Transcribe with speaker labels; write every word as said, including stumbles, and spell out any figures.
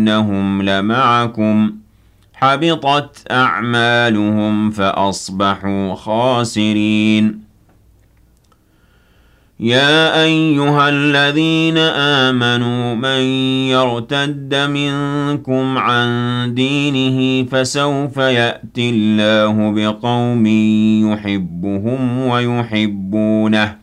Speaker 1: إنهم لمعكم حبطت أعمالهم فأصبحوا خاسرين. يا أيها الذين آمنوا من يرتد منكم عن دينه فسوف يأتي الله بقوم يحبهم ويحبونه